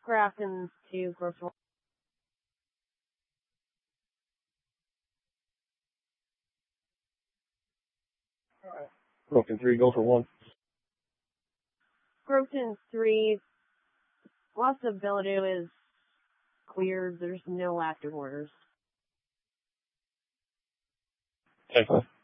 Grafton's 2, Growth 1. Broken 3, go for 1. Growton's 3, loss of ability is cleared. There's no active orders. Okay.